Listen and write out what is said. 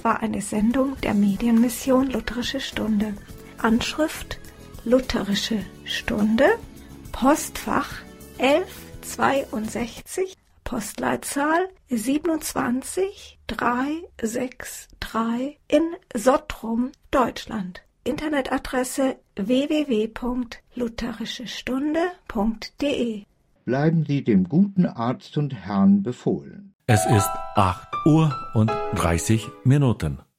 war eine Sendung der Medienmission Lutherische Stunde. Anschrift Lutherische Stunde, Postfach 1162, Postleitzahl 27363 in Sottrum, Deutschland. Internetadresse www.lutherischestunde.de. Bleiben Sie dem guten Arzt und Herrn befohlen. Es ist 8:30 Uhr.